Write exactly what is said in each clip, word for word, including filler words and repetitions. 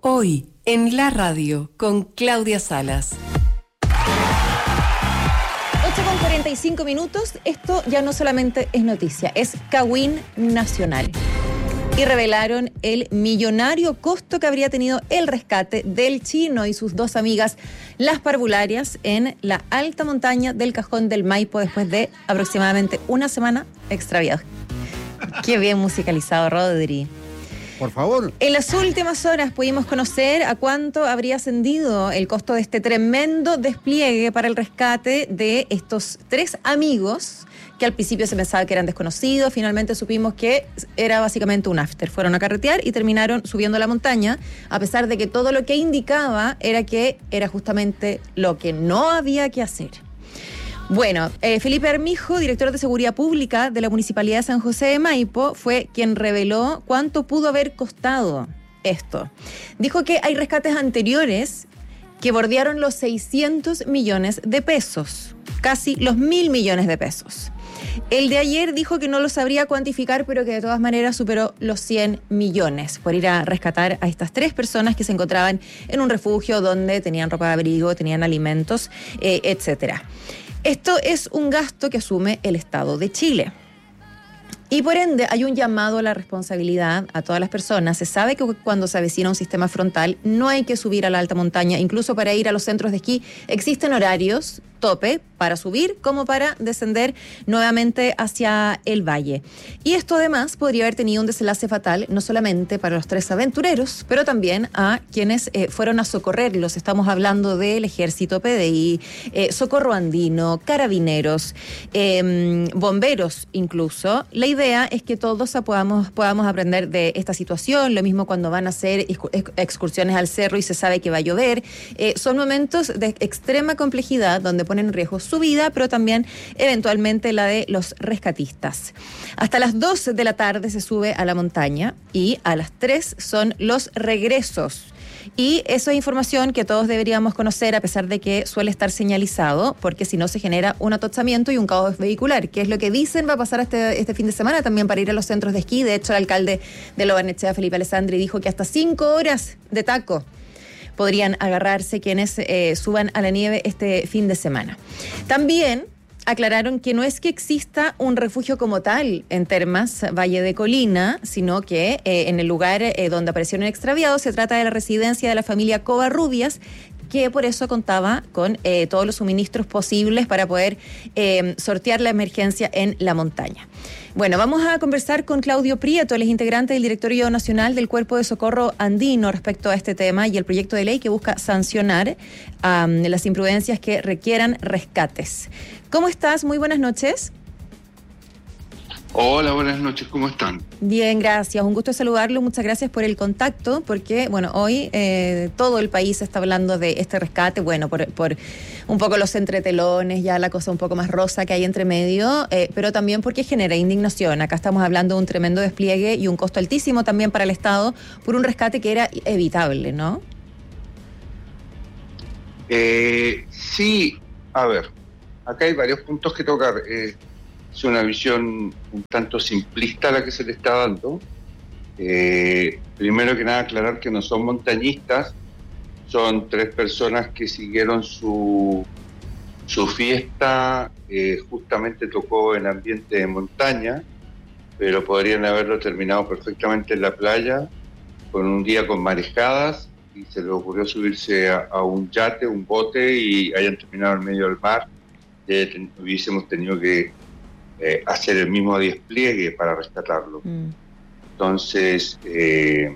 Hoy en la radio con Claudia Salas. ocho con cuarenta y cinco minutos. Esto ya no solamente es noticia, es Cawin Nacional. Y revelaron el millonario costo que habría tenido el rescate del chino y sus dos amigas, las parvularias, en la alta montaña del Cajón del Maipo después de aproximadamente una semana extraviados. Qué bien musicalizado, Rodri. Por favor. En las últimas horas pudimos conocer a cuánto habría ascendido el costo de este tremendo despliegue para el rescate de estos tres amigos que al principio se pensaba que eran desconocidos. Finalmente supimos que era básicamente un after. Fueron a carretear y terminaron subiendo la montaña, a pesar de que todo lo que indicaba era que era justamente lo que no había que hacer. Bueno, eh, Felipe Armijo, director de Seguridad Pública de la Municipalidad de San José de Maipo, fue quien reveló cuánto pudo haber costado esto. Dijo que hay rescates anteriores que bordearon los seiscientos millones de pesos, casi los mil millones de pesos. El de ayer dijo que no lo sabría cuantificar, pero que de todas maneras superó los cien millones por ir a rescatar a estas tres personas que se encontraban en un refugio donde tenían ropa de abrigo, tenían alimentos, eh, etcétera. Esto es un gasto que asume el Estado de Chile. Y por ende hay un llamado a la responsabilidad a todas las personas. Se sabe que cuando se avecina un sistema frontal no hay que subir a la alta montaña. Incluso para ir a los centros de esquí existen horarios tope para subir como para descender nuevamente hacia el valle. Y esto además podría haber tenido un desenlace fatal no solamente para los tres aventureros, pero también a quienes eh, fueron a socorrerlos. Estamos hablando del Ejército, P D I, eh, Socorro Andino, Carabineros, eh, bomberos incluso. La idea es que todos podamos, podamos aprender de esta situación. Lo mismo cuando van a hacer excursiones al cerro y se sabe que va a llover. Eh, son momentos de extrema complejidad donde ponen en riesgo su vida, pero también eventualmente la de los rescatistas. Hasta las dos de la tarde se sube a la montaña y a las tres son los regresos. Y eso es información que todos deberíamos conocer, a pesar de que suele estar señalizado, porque si no se genera un atochamiento y un caos vehicular, que es lo que dicen va a pasar este, este fin de semana también para ir a los centros de esquí. De hecho, el alcalde de Lo Barnechea, Felipe Alessandri, dijo que hasta cinco horas de taco podrían agarrarse quienes eh, suban a la nieve este fin de semana. También aclararon que no es que exista un refugio como tal en Termas, Valle de Colina, sino que eh, en el lugar eh, donde aparecieron extraviados se trata de la residencia de la familia Covarrubias, que por eso contaba con eh, todos los suministros posibles para poder eh, sortear la emergencia en la montaña. Bueno, vamos a conversar con Claudio Prieto, él es integrante del Directorio Nacional del Cuerpo de Socorro Andino respecto a este tema y el proyecto de ley que busca sancionar um, las imprudencias que requieran rescates. ¿Cómo estás? Muy buenas noches. Hola, buenas noches, ¿cómo están? Bien, gracias, un gusto saludarlo, muchas gracias por el contacto, porque bueno, hoy eh, todo el país está hablando de este rescate, bueno, por, por un poco los entretelones, ya la cosa un poco más rosa que hay entre medio, eh, pero también porque genera indignación. Acá estamos hablando de un tremendo despliegue y un costo altísimo también para el Estado por un rescate que era evitable, ¿no? Eh, sí, a ver, acá hay varios puntos que tocar. Eh, Es una visión un tanto simplista la que se le está dando. Eh, primero que nada, aclarar que no son montañistas, son tres personas que siguieron su, su fiesta, eh, justamente tocó en ambiente de montaña, pero podrían haberlo terminado perfectamente en la playa, con un día con marejadas, y se les ocurrió subirse a, a un yate, un bote, y hayan terminado en medio del mar, y ten, hubiésemos tenido que Eh, hacer el mismo despliegue para rescatarlo. Mm. Entonces, eh,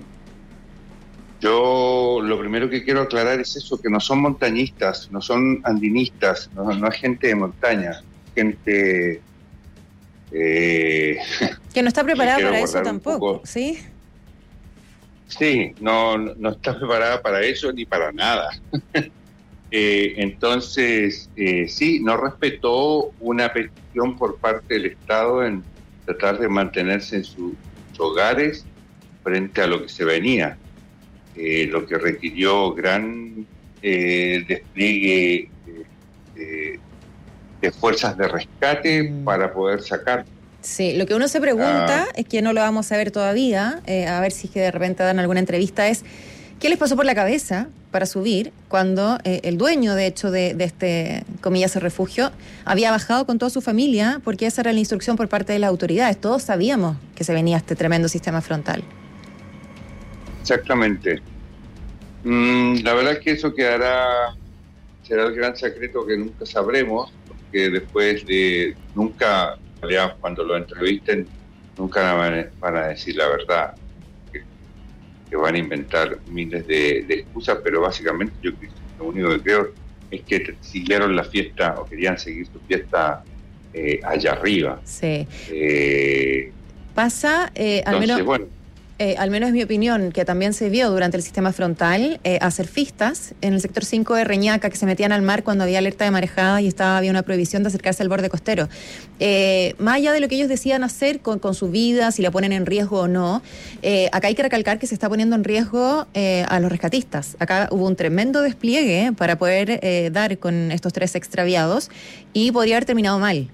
yo lo primero que quiero aclarar es eso, que no son montañistas, no son andinistas, no, no es gente de montaña, gente... Eh, que no está preparada para eso tampoco, ¿sí? Sí, no, no está preparada para eso ni para nada. Eh, entonces, eh, sí, no respetó una petición por parte del Estado en tratar de mantenerse en su, sus hogares frente a lo que se venía, eh, lo que requirió gran eh, despliegue eh, de fuerzas de rescate mm. para poder sacar. Sí, lo que uno se pregunta, ah. es que no lo vamos a ver todavía, eh, a ver si es que de repente dan alguna entrevista, es ¿Qué les pasó por la cabeza para subir cuando eh, el dueño, de hecho, de, de este, comillas, refugio, había bajado con toda su familia porque esa era la instrucción por parte de las autoridades? Todos sabíamos que se venía este tremendo sistema frontal. Exactamente. Mm, la verdad es que eso quedará, será el gran secreto que nunca sabremos, porque después de, nunca, cuando lo entrevisten, nunca van, van a decir la verdad. Que van a inventar miles de, de excusas, pero básicamente yo lo único que creo es que siguieron la fiesta o querían seguir su fiesta eh, allá arriba. Sí. Eh, Pasa, eh, al entonces, menos... bueno, Eh, al menos es mi opinión, que también se vio durante el sistema frontal eh, a surfistas en el sector cinco de Reñaca que se metían al mar cuando había alerta de marejada y estaba, había una prohibición de acercarse al borde costero. Eh, más allá de lo que ellos decían hacer con, con su vida, si la ponen en riesgo o no, eh, acá hay que recalcar que se está poniendo en riesgo eh, a los rescatistas. Acá hubo un tremendo despliegue para poder eh, dar con estos tres extraviados y podría haber terminado mal.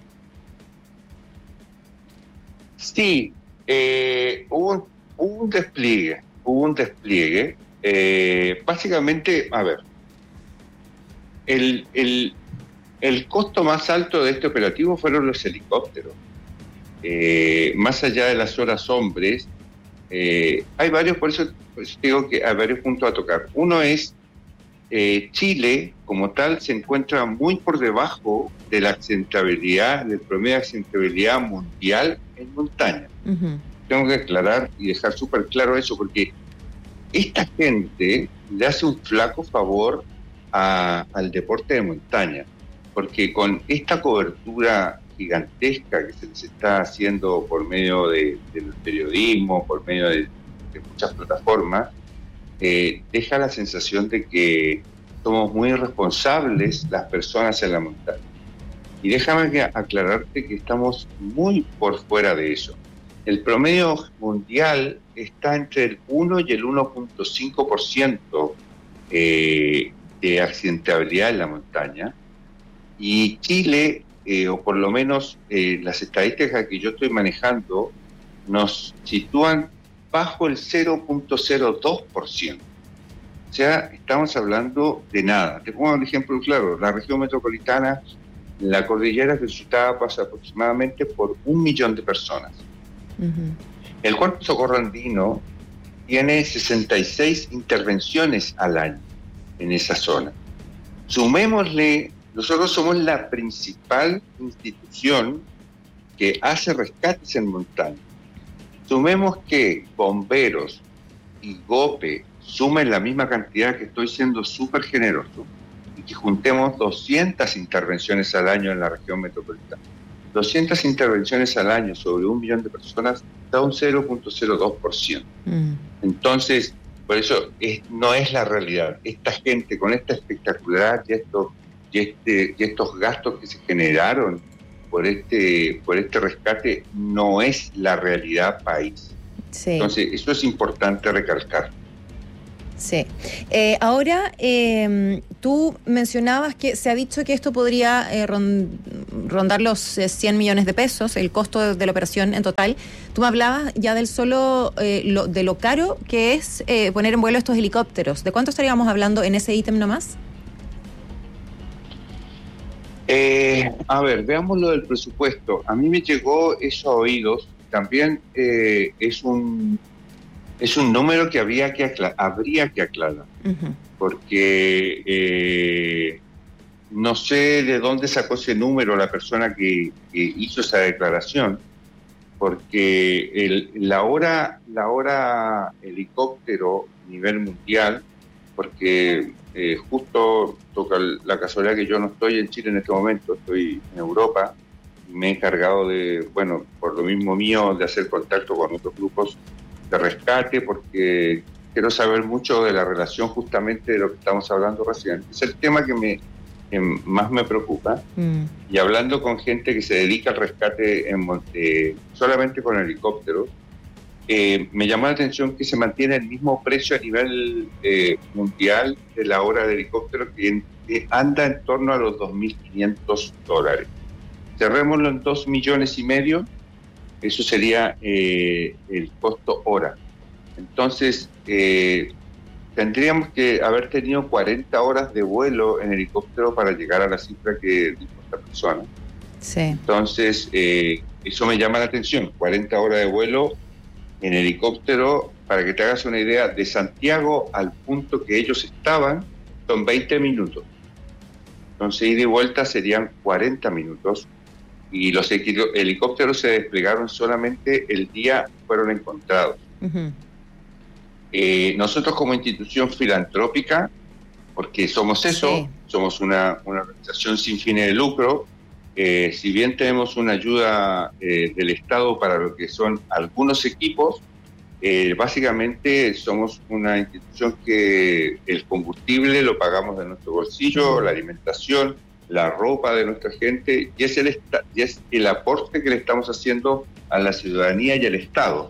sí, eh, hubo un Hubo un despliegue, hubo un despliegue. Eh, básicamente, a ver, el, el, el costo más alto de este operativo fueron los helicópteros. Eh, más allá de las horas hombres, eh, hay varios, por eso, por eso digo que hay varios puntos a tocar. Uno es, eh, Chile, como tal, se encuentra muy por debajo de la accidentabilidad, del promedio de accidentabilidad mundial en montaña. Uh-huh. Tengo que aclarar y dejar súper claro eso, porque esta gente le hace un flaco favor a, al deporte de montaña, porque con esta cobertura gigantesca que se les está haciendo por medio de, del periodismo, por medio de, de muchas plataformas, eh, deja la sensación de que somos muy irresponsables las personas en la montaña. Y déjame que aclararte que estamos muy por fuera de eso. El promedio mundial está entre el uno y el uno punto cinco por ciento eh, de accidentabilidad en la montaña, y Chile, eh, o por lo menos eh, las estadísticas que yo estoy manejando, nos sitúan bajo el cero punto cero dos por ciento. O sea, estamos hablando de nada. Te pongo un ejemplo claro. La región metropolitana, la cordillera visitada pasa aproximadamente por un millón de personas. Uh-huh. El Cuerpo de Socorro Andino tiene sesenta y seis intervenciones al año en esa zona. Sumémosle, nosotros somos la principal institución que hace rescates en montaña. Sumemos que bomberos y GOPE sumen la misma cantidad, que estoy siendo súper generoso, y que juntemos doscientas intervenciones al año en la región metropolitana. doscientas intervenciones al año sobre un millón de personas da un cero punto cero dos por ciento. Mm. Entonces, por eso es, no es la realidad. Esta gente con esta espectacularidad y, esto, y, este, y estos gastos que se generaron por este, por este rescate no es la realidad país. Sí. Entonces, eso es importante recalcar. Sí. Eh, ahora, eh, tú mencionabas que se ha dicho que esto podría eh, rondar los eh, cien millones de pesos, el costo de, de la operación en total. Tú me hablabas ya del solo, eh, lo, de lo caro que es eh, poner en vuelo estos helicópteros. ¿De cuánto estaríamos hablando en ese ítem nomás? Eh, a ver, veamos lo del presupuesto. A mí me llegó eso a oídos. También eh, es un... Es un número que había que aclarar, habría que aclarar, uh-huh. porque eh, no sé de dónde sacó ese número la persona que, que hizo esa declaración, porque el, la hora la hora helicóptero a nivel mundial, porque eh, justo toca la casualidad que yo no estoy en Chile en este momento, estoy en Europa, y me he encargado de, bueno, por lo mismo mío, de hacer contacto con otros grupos de rescate, porque quiero saber mucho de la relación justamente de lo que estamos hablando recién. Es el tema que me que más me preocupa. Mm. Y hablando con gente que se dedica al rescate en, eh, solamente con helicópteros, eh, me llamó la atención que se mantiene el mismo precio a nivel eh, mundial de la hora de helicóptero, que, que anda en torno a los dos mil quinientos dólares. Cerrémoslo en dos millones y medio. Eso sería eh, el costo hora. Entonces, eh, tendríamos que haber tenido cuarenta horas de vuelo en helicóptero para llegar a la cifra que dijo esta persona. Sí. Entonces, eh, eso me llama la atención, cuarenta horas de vuelo en helicóptero, para que te hagas una idea, de Santiago al punto que ellos estaban, son veinte minutos. Entonces, ida y vuelta serían cuarenta minutos, y los helicópteros se desplegaron solamente el día que fueron encontrados. Uh-huh. Eh, nosotros como institución filantrópica, porque somos eso, sí. somos una, una organización sin fines de lucro, eh, si bien tenemos una ayuda eh, del Estado para lo que son algunos equipos, eh, básicamente somos una institución que el combustible lo pagamos de nuestro bolsillo, la alimentación, la ropa de nuestra gente, y es el, y es el aporte que le estamos haciendo a la ciudadanía y al Estado.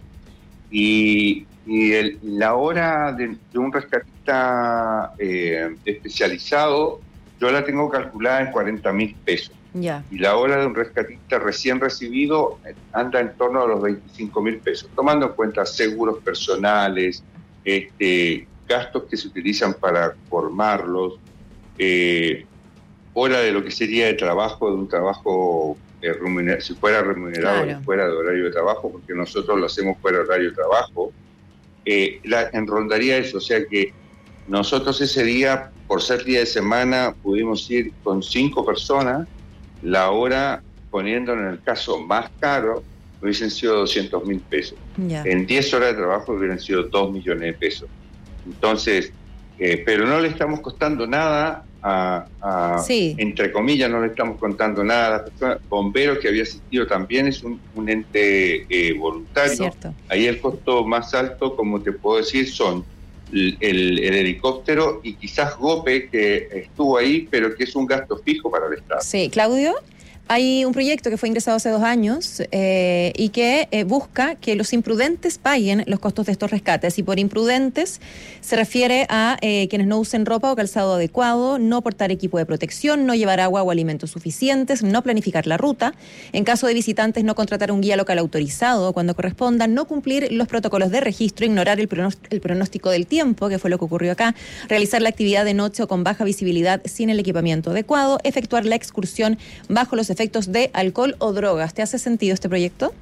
Y Y el, la hora de, de un rescatista eh, especializado, yo la tengo calculada en cuarenta mil pesos. Yeah. Y la hora de un rescatista recién recibido anda en torno a los veinticinco mil pesos, tomando en cuenta seguros personales, este, gastos que se utilizan para formarlos, eh, hora de lo que sería de trabajo, de un trabajo, eh, remuner- si fuera remunerado claro. fuera de horario de trabajo, porque nosotros lo hacemos fuera de horario de trabajo. Eh, la, enrondaría eso, o sea que nosotros ese día, por ser día de semana, pudimos ir con cinco personas, la hora, poniéndolo en el caso más caro, hubiesen sido doscientos mil pesos. Yeah. En diez horas de trabajo hubieran sido dos millones de pesos. Entonces, eh, pero no le estamos costando nada a, a sí. entre comillas, no le estamos contando nada a las personas. Bomberos, que había asistido también, es un, un ente eh, voluntario. Cierto. Ahí el costo más alto, como te puedo decir, son el, el, el helicóptero y quizás GOPE, que estuvo ahí, pero que es un gasto fijo para el Estado. Sí, Claudio. Hay un proyecto que fue ingresado hace dos años eh, y que eh, busca que los imprudentes paguen los costos de estos rescates. Y por imprudentes se refiere a eh, quienes no usen ropa o calzado adecuado, no portar equipo de protección, no llevar agua o alimentos suficientes, no planificar la ruta. En caso de visitantes, no contratar un guía local autorizado cuando corresponda, no cumplir los protocolos de registro, ignorar el pronóstico, el pronóstico del tiempo, que fue lo que ocurrió acá, realizar la actividad de noche o con baja visibilidad sin el equipamiento adecuado, efectuar la excursión bajo los efectos de alcohol o drogas. ¿Te hace sentido este proyecto?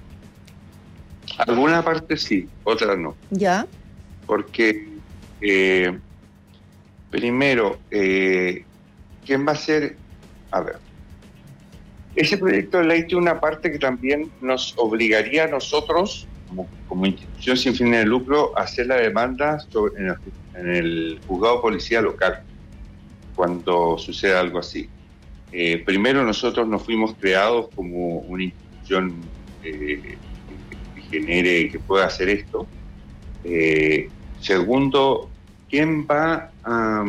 Alguna parte sí, otra no. ¿Ya? Porque, eh, primero, eh, ¿quién va a ser? A ver, ese proyecto de ley tiene una parte que también nos obligaría a nosotros, como, como institución sin fines de lucro, a hacer la demanda sobre, en, el, en el juzgado de policía local, cuando suceda algo así. Eh, primero, nosotros nos fuimos creados como una institución eh, que genere, que pueda hacer esto. Eh, segundo, ¿quién va a,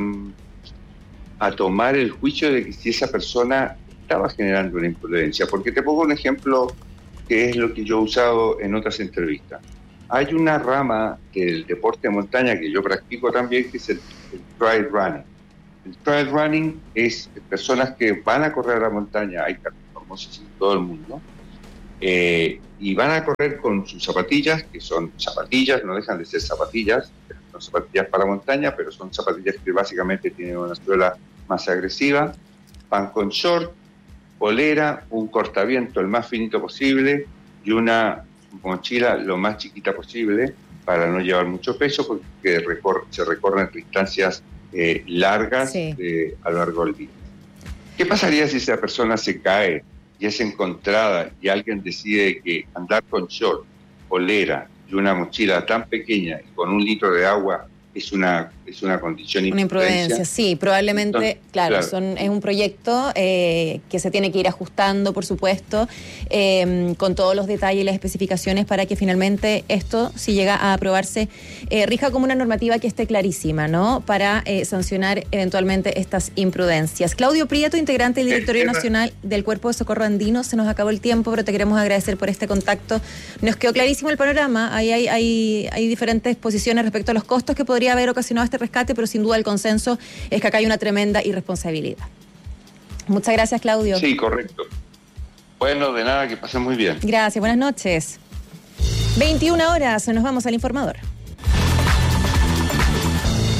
a tomar el juicio de que si esa persona estaba generando una imprudencia? Porque te pongo un ejemplo que es lo que yo he usado en otras entrevistas. Hay una rama del deporte de montaña que yo practico también, que es el, el trail running. El trail running es personas que van a correr a la montaña, hay famosos en todo el mundo, eh, y van a correr con sus zapatillas, que son zapatillas, no dejan de ser zapatillas, son zapatillas para montaña, pero son zapatillas que básicamente tienen una suela más agresiva, van con short, polera, un cortaviento el más finito posible y una mochila lo más chiquita posible para no llevar mucho peso, porque recor- se recorren distancias Eh, largas sí. eh, a lo largo del día. ¿Qué pasaría si esa persona se cae y es encontrada y alguien decide que andar con short, polera y una mochila tan pequeña y con un litro de agua es una es una condición una imprudencia? Sí, probablemente, Entonces, claro, claro. Son, es un proyecto eh, que se tiene que ir ajustando, por supuesto, eh, con todos los detalles y las especificaciones para que finalmente esto, si llega a aprobarse, eh, rija como una normativa que esté clarísima, ¿no? Para eh, sancionar eventualmente estas imprudencias. Claudio Prieto, integrante del Directorio Nacional del Cuerpo de Socorro Andino, se nos acabó el tiempo, pero te queremos agradecer por este contacto. Nos quedó clarísimo el panorama. Ahí hay, hay, hay diferentes posiciones respecto a los costos que podría haber ocasionado este rescate, pero sin duda el consenso es que acá hay una tremenda irresponsabilidad. Muchas gracias, Claudio. Sí, correcto. Bueno, de nada, que pasen muy bien. Gracias, buenas noches. veintiuna horas, nos vamos al informador.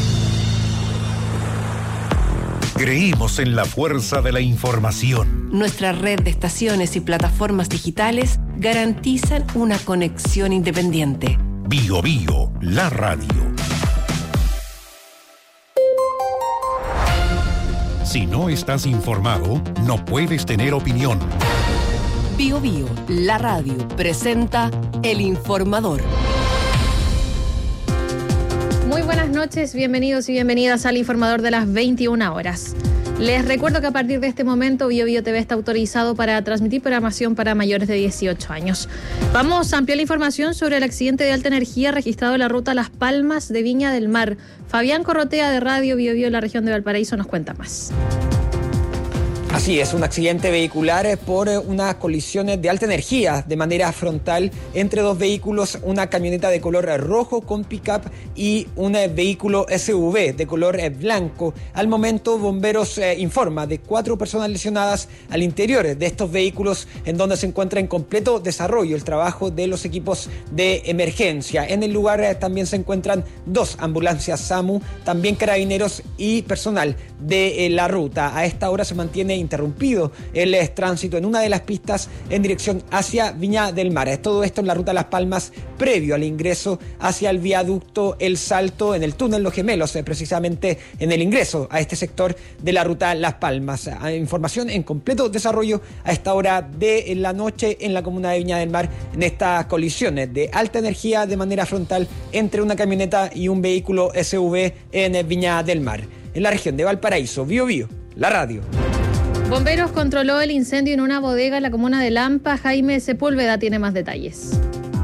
Creímos en la fuerza de la información. Nuestra red de estaciones y plataformas digitales garantizan una conexión independiente. Bio Bio, la radio. Si no estás informado, no puedes tener opinión. Bio Bio, la radio, presenta El Informador. Muy buenas noches, bienvenidos y bienvenidas al Informador de las veintiuna horas. Les recuerdo que a partir de este momento Bio Bio T V está autorizado para transmitir programación para mayores de dieciocho años. Vamos a ampliar la información sobre el accidente de alta energía registrado en la ruta Las Palmas de Viña del Mar. Fabián Corrotea de Radio Bio Bio en la región de Valparaíso nos cuenta más. Así es, un accidente vehicular por unas colisiones de alta energía de manera frontal entre dos vehículos, una camioneta de color rojo con pick-up y un vehículo S U V de color blanco. Al momento, bomberos eh, informa de cuatro personas lesionadas al interior de estos vehículos, en donde se encuentra en completo desarrollo el trabajo de los equipos de emergencia. En el lugar eh, también se encuentran dos ambulancias SAMU, también carabineros y personal de eh, la ruta. A esta hora se mantiene interrumpido el eh, tránsito en una de las pistas en dirección hacia Viña del Mar. Todo esto en la ruta Las Palmas, previo al ingreso hacia el viaducto El Salto, en el túnel Los Gemelos, eh, precisamente en el ingreso a este sector de la ruta Las Palmas. Eh, información en completo desarrollo a esta hora de la noche en la comuna de Viña del Mar, en estas colisiones de alta energía de manera frontal entre una camioneta y un vehículo S U V en eh, Viña del Mar. En la región de Valparaíso, Bio Bio, la radio. Bomberos controló el incendio en una bodega en la comuna de Lampa. Jaime Sepúlveda tiene más detalles.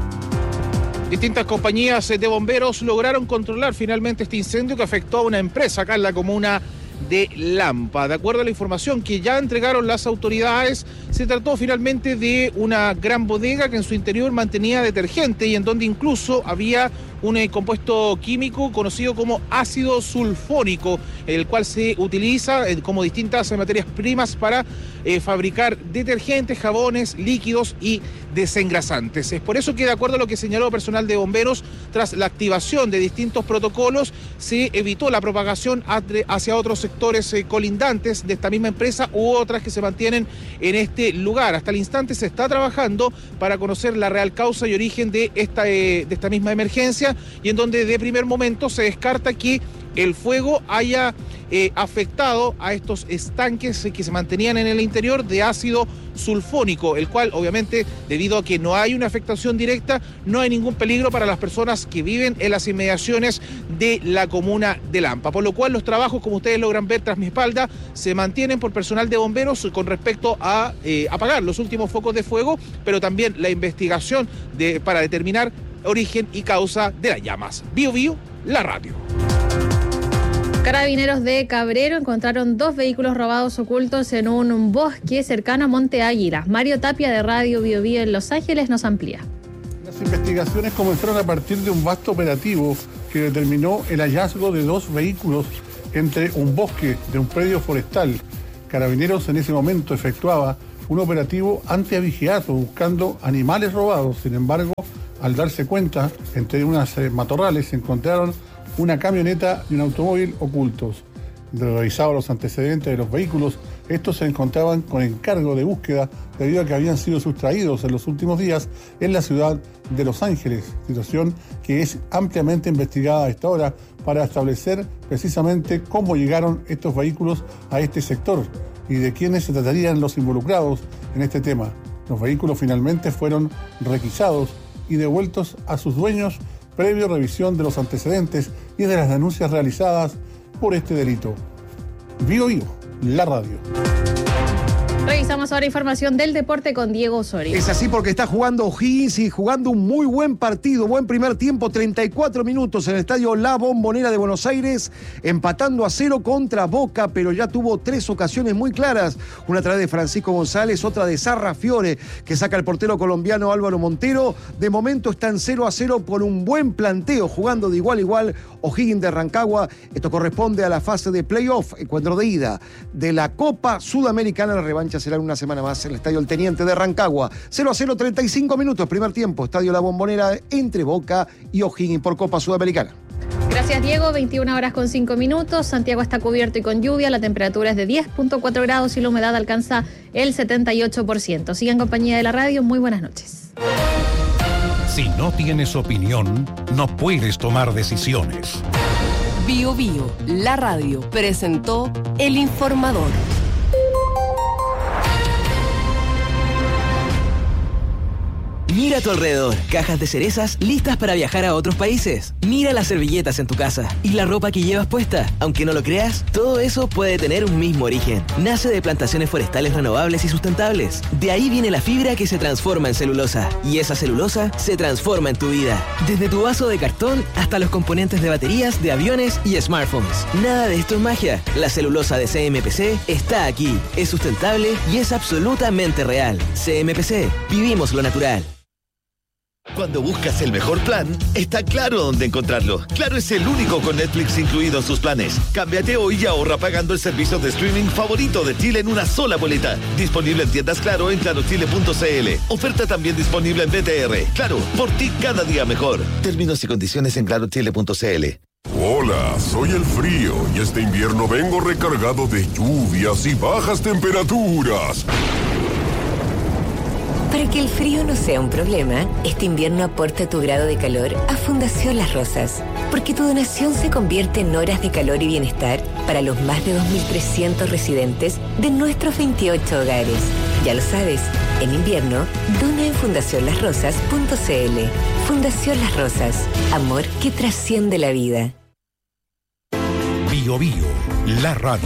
Distintas compañías de bomberos lograron controlar finalmente este incendio que afectó a una empresa acá en la comuna de Lampa. De acuerdo a la información que ya entregaron las autoridades, se trató finalmente de una gran bodega que en su interior mantenía detergente y en donde incluso había un eh, compuesto químico conocido como ácido sulfónico, el cual se utiliza eh, como distintas eh, materias primas para eh, fabricar detergentes, jabones, líquidos y desengrasantes. Es por eso que, de acuerdo a lo que señaló personal de bomberos, tras la activación de distintos protocolos, se evitó la propagación hacia otros sectores eh, colindantes de esta misma empresa u otras que se mantienen en este lugar. Hasta el instante se está trabajando para conocer la real causa y origen de esta, eh, de esta misma emergencia, y en donde de primer momento se descarta que el fuego haya eh, afectado a estos estanques que se mantenían en el interior de ácido sulfónico, el cual obviamente, debido a que no hay una afectación directa, no hay ningún peligro para las personas que viven en las inmediaciones de la comuna de Lampa, por lo cual los trabajos, como ustedes logran ver tras mi espalda, se mantienen por personal de bomberos con respecto a eh, apagar los últimos focos de fuego, pero también la investigación de, para determinar origen y causa de las llamas. Bio Bio, la radio. Carabineros de Cabrero encontraron dos vehículos robados ocultos en un bosque cercano a Monte Águila. Mario Tapia de Radio Bio Bio en Los Ángeles nos amplía. Las investigaciones comenzaron a partir de un vasto operativo que determinó el hallazgo de dos vehículos entre un bosque de un predio forestal. Carabineros en ese momento efectuaba un operativo antiavigiato buscando animales robados. Sin embargo, al darse cuenta, entre unas eh, matorrales se encontraron una camioneta y un automóvil ocultos. Revisados los antecedentes de los vehículos, estos se encontraban con encargo de búsqueda debido a que habían sido sustraídos en los últimos días en la ciudad de Los Ángeles, situación que es ampliamente investigada a esta hora para establecer precisamente cómo llegaron estos vehículos a este sector y de quiénes se tratarían los involucrados en este tema. Los vehículos finalmente fueron requisados y devueltos a sus dueños previo revisión de los antecedentes y de las denuncias realizadas por este delito. Bio Bio, la radio. Revisamos ahora información del deporte con Diego Osorio. Es así porque está jugando O'Higgins y jugando un muy buen partido, buen primer tiempo, treinta y cuatro minutos en el estadio La Bombonera de Buenos Aires, empatando a cero contra Boca, pero ya tuvo tres ocasiones muy claras, una a través de Francisco González, otra de Sarrafiore, que saca el portero colombiano Álvaro Montero. De momento están cero a cero por un buen planteo, jugando de igual a igual O'Higgins de Rancagua. Esto corresponde a la fase de playoff, encuentro de ida de la Copa Sudamericana. La revancha será una semana más en el Estadio El Teniente de Rancagua. cero a cero, treinta y cinco minutos, primer tiempo, Estadio La Bombonera entre Boca y O'Higgins por Copa Sudamericana. Gracias. Gracias, Diego. veintiuna horas con cinco minutos. Santiago está cubierto y con lluvia. La temperatura es de diez punto cuatro grados y la humedad alcanza el setenta y ocho por ciento. Sigan en compañía de la radio. Muy buenas noches. Si no tienes opinión, no puedes tomar decisiones. Bio Bio, la radio, presentó El Informador. Mira a tu alrededor, cajas de cerezas listas para viajar a otros países. Mira las servilletas en tu casa y la ropa que llevas puesta. Aunque no lo creas, todo eso puede tener un mismo origen. Nace de plantaciones forestales renovables y sustentables. De ahí viene la fibra que se transforma en celulosa. Y esa celulosa se transforma en tu vida. Desde tu vaso de cartón hasta los componentes de baterías, de aviones y smartphones. Nada de esto es magia. La celulosa de C M P C está aquí. Es sustentable y es absolutamente real. C M P C. Vivimos lo natural. Cuando buscas el mejor plan, está Claro dónde encontrarlo. Claro es el único con Netflix incluido en sus planes. Cámbiate hoy y ahorra pagando el servicio de streaming favorito de Chile en una sola boleta. Disponible en tiendas Claro en claro chile punto c l. Oferta también disponible en B T R. Claro, por ti cada día mejor. Términos y condiciones en claro chile punto c l. Hola, soy el frío y este invierno vengo recargado de lluvias y bajas temperaturas. Para que el frío no sea un problema, este invierno aporta tu grado de calor a Fundación Las Rosas, porque tu donación se convierte en horas de calor y bienestar para los más de dos mil trescientos residentes de nuestros veintiocho hogares. Ya lo sabes, en invierno, dona en fundación las rosas punto c l. Fundación Las Rosas, amor que trasciende la vida. Bio Bio, la radio.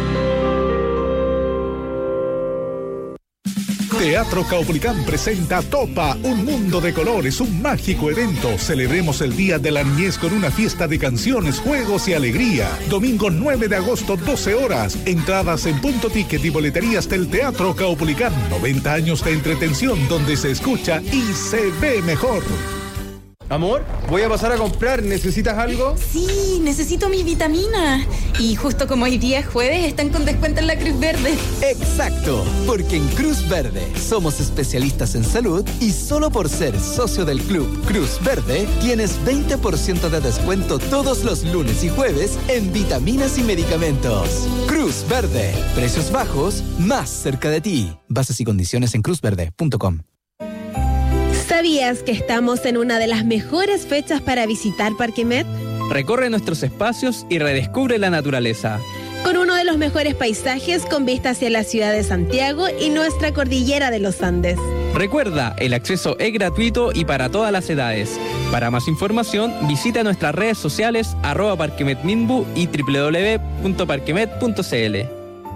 Teatro Caupolicán presenta Topa, un mundo de colores, un mágico evento. Celebremos el Día de la Niñez con una fiesta de canciones, juegos y alegría. Domingo nueve de agosto, doce horas. Entradas en Punto Ticket y boleterías del Teatro Caupolicán. noventa años de entretención donde se escucha y se ve mejor. Amor, voy a pasar a comprar. ¿Necesitas algo? Sí, necesito mis vitaminas. Y justo como hoy día es jueves, están con descuento en la Cruz Verde. Exacto, porque en Cruz Verde somos especialistas en salud y solo por ser socio del Club Cruz Verde tienes veinte por ciento de descuento todos los lunes y jueves en vitaminas y medicamentos. Cruz Verde, precios bajos, más cerca de ti. Bases y condiciones en cruz verde punto com. ¿Sabías que estamos en una de las mejores fechas para visitar Parque Met? Recorre nuestros espacios y redescubre la naturaleza. Con uno de los mejores paisajes con vista hacia la ciudad de Santiago y nuestra cordillera de los Andes. Recuerda, el acceso es gratuito y para todas las edades. Para más información, visita nuestras redes sociales arroba parquemetminbu y doble u doble u doble u punto parquemet punto c l.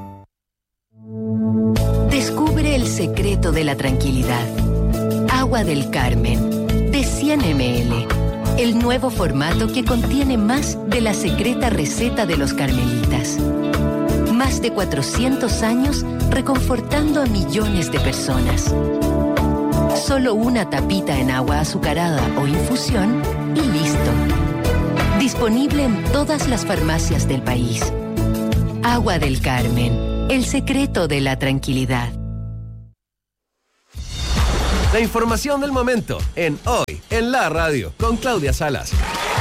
Descubre el secreto de la tranquilidad. Agua del Carmen, de cien mililitros. El nuevo formato que contiene más de la secreta receta de los carmelitas. Más de cuatrocientos años reconfortando a millones de personas. Solo una tapita en agua azucarada o infusión y listo. Disponible en todas las farmacias del país. Agua del Carmen, el secreto de la tranquilidad. La información del momento en Hoy en la Radio con Claudia Salas.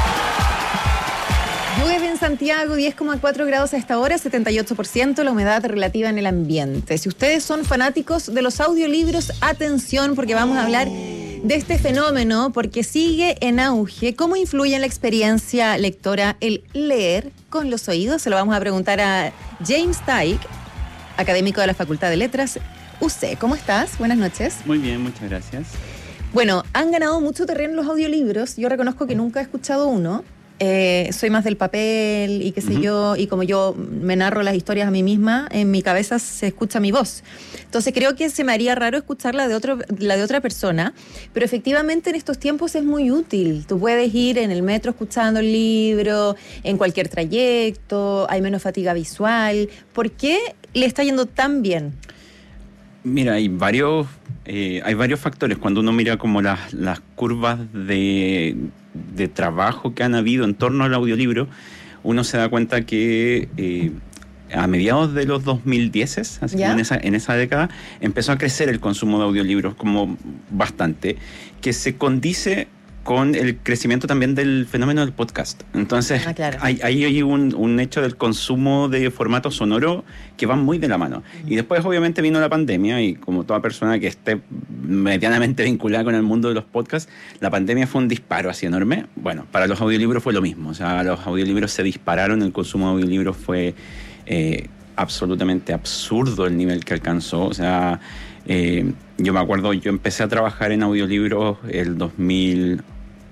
Llueve en Santiago, diez coma cuatro grados a esta hora, setenta y ocho por ciento la humedad relativa en el ambiente. Si ustedes son fanáticos de los audiolibros, atención porque vamos a hablar de este fenómeno porque sigue en auge. ¿Cómo influye en la experiencia lectora el leer con los oídos? Se lo vamos a preguntar a James Tyke, académico de la Facultad de Letras. U C, ¿cómo estás? Buenas noches. Muy bien, muchas gracias. Bueno, han ganado mucho terreno los audiolibros. Yo reconozco que nunca he escuchado uno. Eh, soy más del papel y qué sé uh-huh. yo, y como yo me narro las historias a mí misma, en mi cabeza se escucha mi voz. Entonces creo que se me haría raro escuchar la de, otro, la de otra persona, pero efectivamente en estos tiempos es muy útil. Tú puedes ir en el metro escuchando el libro, en cualquier trayecto, hay menos fatiga visual. ¿Por qué le está yendo tan bien? Mira, hay varios, eh, hay varios factores. Cuando uno mira como las, las curvas de, de trabajo que han habido en torno al audiolibro, uno se da cuenta que eh, a mediados de los dos mil diez, así que en esa, en esa década, empezó a crecer el consumo de audiolibros como bastante, que se condice con el crecimiento también del fenómeno del podcast. Entonces, ah, claro. hay, hay un, un hecho del consumo de formato sonoro que va muy de la mano. Uh-huh. Y después, obviamente, vino la pandemia y como toda persona que esté medianamente vinculada con el mundo de los podcasts, la pandemia fue un disparo así enorme. Bueno, para los audiolibros fue lo mismo. O sea, los audiolibros se dispararon, el consumo de audiolibros fue eh, absolutamente absurdo el nivel que alcanzó. O sea, eh, yo me acuerdo, yo empecé a trabajar en audiolibros el dos mil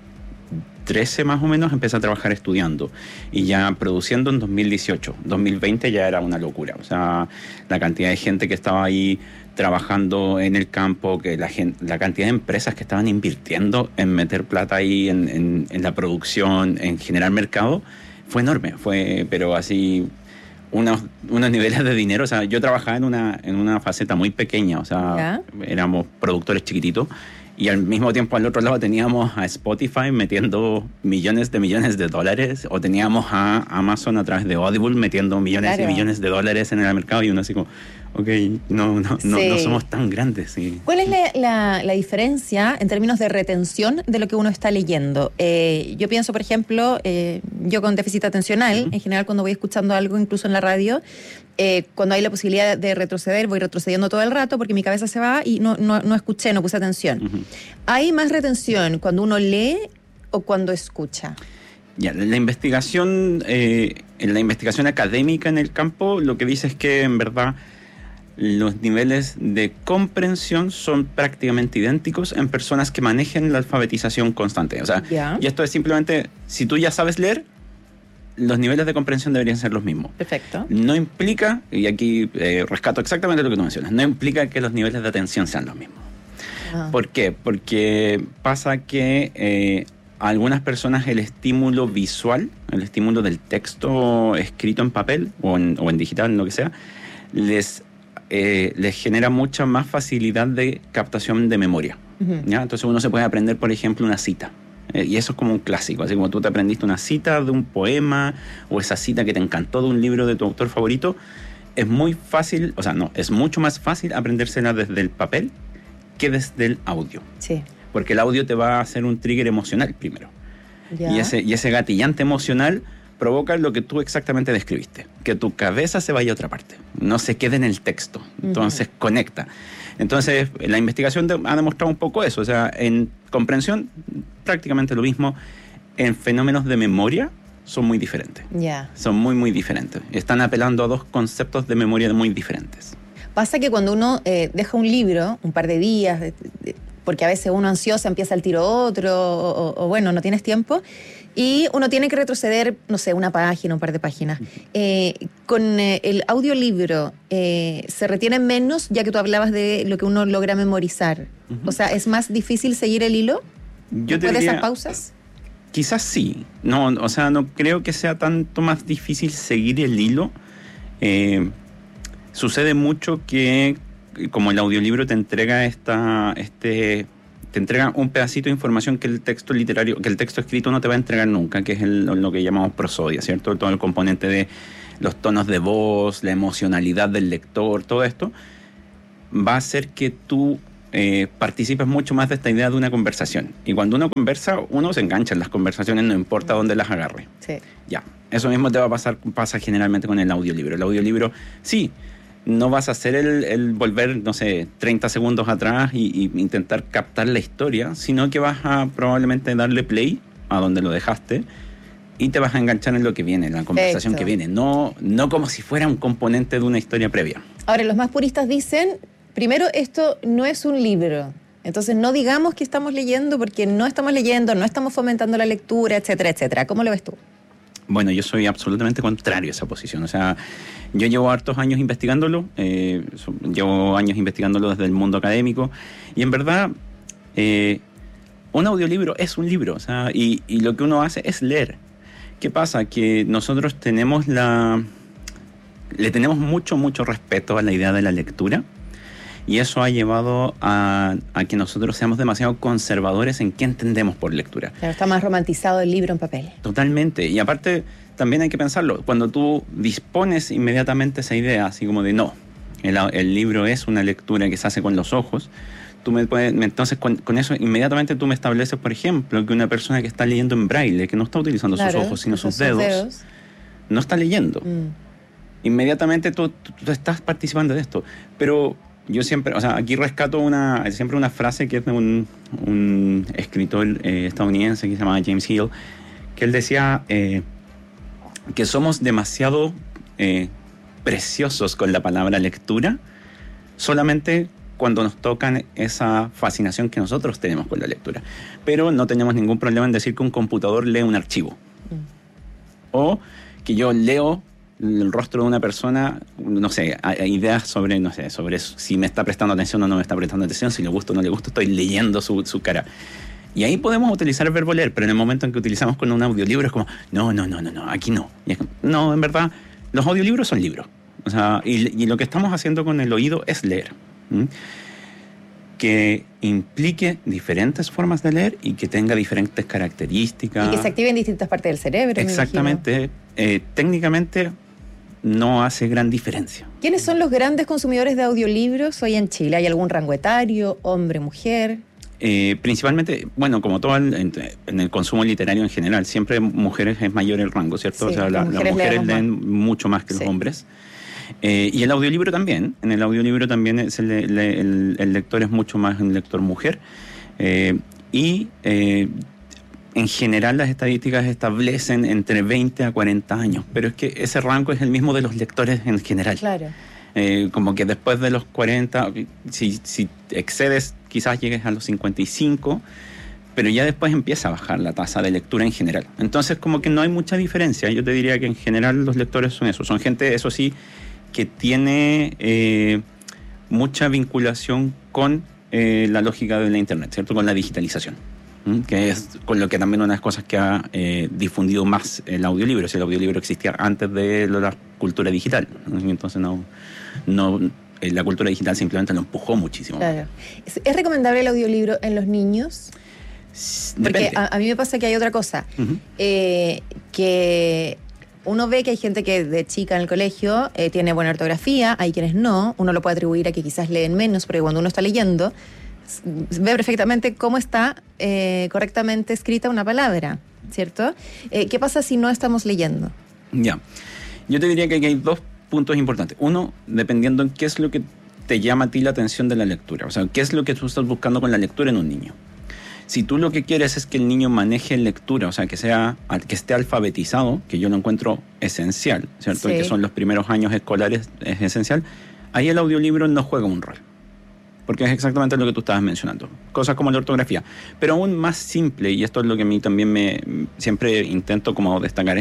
trece más o menos, empecé a trabajar estudiando y ya produciendo en dos mil dieciocho. dos mil veinte ya era una locura. O sea, la cantidad de gente que estaba ahí trabajando en el campo, que la, gente, la cantidad de empresas que estaban invirtiendo en meter plata ahí en, en, en la producción, en generar mercado, fue enorme. Fue, pero así... Unos, unos niveles de dinero. O sea, yo trabajaba en una, en una faceta muy pequeña, o sea, ¿ya? Éramos productores chiquititos y al mismo tiempo al otro lado teníamos a Spotify metiendo millones de millones de dólares, o teníamos a Amazon a través de Audible metiendo millones claro. y millones de dólares en el mercado, y uno así como, ok, no, no, sí. no, no somos tan grandes. Sí. ¿Cuál es la, la, la diferencia en términos de retención de lo que uno está leyendo? Eh, yo pienso, por ejemplo, eh, yo con déficit atencional, uh-huh. en general cuando voy escuchando algo, incluso en la radio, eh, cuando hay la posibilidad de retroceder, voy retrocediendo todo el rato porque mi cabeza se va y no, no, no escuché, no puse atención. Uh-huh. ¿Hay más retención cuando uno lee o cuando escucha? Ya, la investigación, eh, en la investigación académica en el campo, lo que dice es que en verdad los niveles de comprensión son prácticamente idénticos en personas que manejen la alfabetización constante. O sea, yeah. y esto es simplemente, si tú ya sabes leer, los niveles de comprensión deberían ser los mismos. Perfecto. No implica, y aquí eh, rescato exactamente lo que tú mencionas, no implica que los niveles de atención sean los mismos. Ah. ¿Por qué? Porque pasa que eh, a algunas personas el estímulo visual, el estímulo del texto escrito en papel o en, o en digital, lo que sea, les... Eh, les genera mucha más facilidad de captación de memoria. Uh-huh. ¿Ya? Entonces uno se puede aprender, por ejemplo, una cita. Eh, y eso es como un clásico. Así como tú te aprendiste una cita de un poema o esa cita que te encantó de un libro de tu autor favorito, es muy fácil, o sea, no, es mucho más fácil aprendérsela desde el papel que desde el audio. Sí. Porque el audio te va a hacer un trigger emocional primero. Ya. Y ese, y ese gatillante emocional provoca lo que tú exactamente describiste, que tu cabeza se vaya a otra parte, no se quede en el texto, entonces uh-huh. conecta. Entonces, la investigación de, ha demostrado un poco eso, o sea, en comprensión prácticamente lo mismo, en fenómenos de memoria son muy diferentes, yeah. son muy, muy diferentes. Están apelando a dos conceptos de memoria muy diferentes. Pasa que cuando uno eh, deja un libro un par de días, de, de, porque a veces uno ansioso empieza el tiro otro, o, o, o bueno, no tienes tiempo, y uno tiene que retroceder, no sé, una página, un par de páginas. Eh, con eh, el audiolibro, eh, ¿se retiene menos, ya que tú hablabas de lo que uno logra memorizar? Uh-huh. O sea, ¿es más difícil seguir el hilo? Yo ¿Después te diría, de esas pausas? Quizás sí. No, o sea, no creo que sea tanto más difícil seguir el hilo. Eh, sucede mucho que, como el audiolibro te entrega esta... este te entrega un pedacito de información que el texto literario, que el texto escrito no te va a entregar nunca, que es el, lo que llamamos prosodia, ¿cierto? Todo el componente de los tonos de voz, la emocionalidad del lector, todo esto va a hacer que tú eh, participes mucho más de esta idea de una conversación. Y cuando uno conversa, uno se engancha en las conversaciones, no importa dónde las agarre. Sí. Ya, eso mismo te va a pasar, pasa generalmente con el audiolibro. El audiolibro, sí, no vas a hacer el, el volver, no sé, treinta segundos atrás y, y intentar captar la historia, sino que vas a probablemente darle play a donde lo dejaste y te vas a enganchar en lo que viene, en la conversación Perfecto. que viene, no, no como si fuera un componente de una historia previa. Ahora, los más puristas dicen, primero, esto no es un libro. Entonces, no digamos que estamos leyendo porque no estamos leyendo, no estamos fomentando la lectura, etcétera, etcétera. ¿Cómo lo ves tú? Bueno, yo soy absolutamente contrario a esa posición. O sea, yo llevo hartos años investigándolo, eh, llevo años investigándolo desde el mundo académico, y en verdad, eh, un audiolibro es un libro, o sea, y, y lo que uno hace es leer. ¿Qué pasa? Que nosotros tenemos la... le tenemos mucho, mucho respeto a la idea de la lectura, y eso ha llevado a, a que nosotros seamos demasiado conservadores en qué entendemos por lectura. Claro, está más romantizado el libro en papel. Totalmente. Y aparte, también hay que pensarlo. Cuando tú dispones inmediatamente esa idea, así como de no, el, el libro es una lectura que se hace con los ojos, tú me puedes, entonces con, con eso inmediatamente tú me estableces, por ejemplo, que una persona que está leyendo en braille, que no está utilizando claro, sus ojos, sino sus dedos, dedos, no está leyendo. Mm. Inmediatamente tú, tú, tú estás participando de esto. Pero yo siempre, o sea, aquí rescato una, siempre una frase que es de un, un escritor eh, estadounidense que se llama James Hill, que él decía eh, que somos demasiado eh, preciosos con la palabra lectura, solamente cuando nos tocan esa fascinación que nosotros tenemos con la lectura. Pero no tenemos ningún problema en decir que un computador lee un archivo. Mm. O que yo leo el rostro de una persona, no sé, hay ideas sobre, no sé, sobre si me está prestando atención o no me está prestando atención, si le gusta o no le gusta, estoy leyendo su, su cara. Y ahí podemos utilizar el verbo leer, pero en el momento en que utilizamos con un audiolibro es como, no, no, no, no, no, aquí no. Y es como, no, en verdad, los audiolibros son libros. O sea, y, y lo que estamos haciendo con el oído es leer. ¿Mm? Que implique diferentes formas de leer y que tenga diferentes características. Y que se active en distintas partes del cerebro. Exactamente. Eh, técnicamente no hace gran diferencia. ¿Quiénes son los grandes consumidores de audiolibros hoy en Chile? ¿Hay algún rango etario, hombre, mujer? Eh, principalmente, bueno, como todo el, en, en el consumo literario en general, siempre mujeres es mayor el rango, ¿cierto? Sí, o sea, la, las mujeres, las mujeres leen más. mucho más que sí. los hombres. Eh, y el audiolibro también. En el audiolibro también es el, el, el, el lector es mucho más un lector mujer. Eh, y eh, en general las estadísticas establecen entre veinte a cuarenta años, pero es que ese rango es el mismo de los lectores en general. Claro. Eh, como que después de los cuarenta, si, si excedes, quizás llegues a los cincuenta y cinco, pero ya después empieza a bajar la tasa de lectura en general. Entonces como que no hay mucha diferencia. Yo te diría que en general los lectores son eso. Son gente, eso sí, que tiene eh, mucha vinculación con eh, la lógica de la Internet, ¿cierto? Con la digitalización. Que es con lo que también una de las cosas que ha eh, difundido más el audiolibro. Si el audiolibro existía antes de la cultura digital, ¿no? Entonces no, no eh, la cultura digital simplemente lo empujó muchísimo. Claro. ¿Es, ¿Es recomendable el audiolibro en los niños? Porque a, a mí me pasa que hay otra cosa, uh-huh. eh, que uno ve que hay gente que de chica en el colegio eh, tiene buena ortografía, hay quienes no, uno lo puede atribuir a que quizás leen menos, porque cuando uno está leyendo ve perfectamente cómo está eh, correctamente escrita una palabra, ¿cierto? Eh, ¿Qué pasa si no estamos leyendo? Ya, yo te diría que aquí hay dos puntos importantes. Uno, dependiendo en qué es lo que te llama a ti la atención de la lectura, o sea, qué es lo que tú estás buscando con la lectura en un niño. Si tú lo que quieres es que el niño maneje lectura, o sea, que sea, que esté alfabetizado, que yo lo encuentro esencial, ¿cierto? Sí. Que son los primeros años escolares, es esencial, ahí el audiolibro no juega un rol. Porque es exactamente lo que tú estabas mencionando. Cosas como la ortografía. Pero aún más simple, y esto es lo que a mí también me siempre intento como destacar, es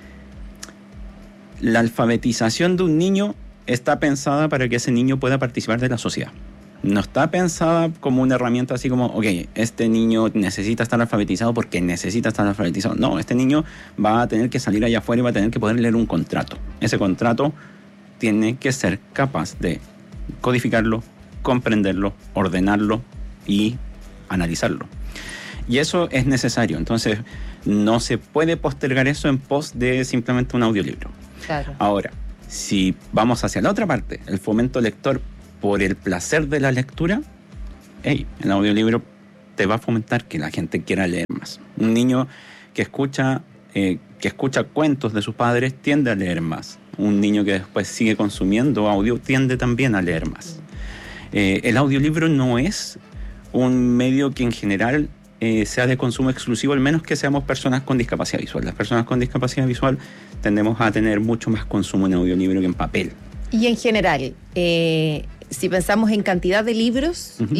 la alfabetización de un niño está pensada para que ese niño pueda participar de la sociedad. No está pensada como una herramienta así como, ok, este niño necesita estar alfabetizado porque necesita estar alfabetizado. No, este niño va a tener que salir allá afuera y va a tener que poder leer un contrato. Ese contrato tiene que ser capaz de codificarlo, comprenderlo, ordenarlo y analizarlo. Y eso es necesario. Entonces, no se puede postergar eso en pos de simplemente un audiolibro. Claro. Ahora, si vamos hacia la otra parte, el fomento lector por el placer de la lectura, hey, el audiolibro te va a fomentar que la gente quiera leer más. Un niño que escucha, eh, que escucha cuentos de sus padres tiende a leer más. Un niño que después sigue consumiendo audio tiende también a leer más. Eh, el audiolibro no es un medio que en general eh, sea de consumo exclusivo, al menos que seamos personas con discapacidad visual. Las personas con discapacidad visual tendemos a tener mucho más consumo en audiolibro que en papel. Y en general, eh, si pensamos en cantidad de libros, uh-huh.